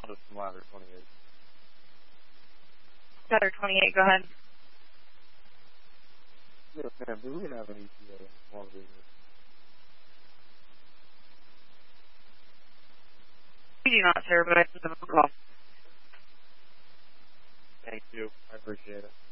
This is Ladder 28. Ladder 28, go ahead. Yes, ma'am. Do we have an ETA on the We do not, sir, but I can have a call. Thank you. I appreciate it.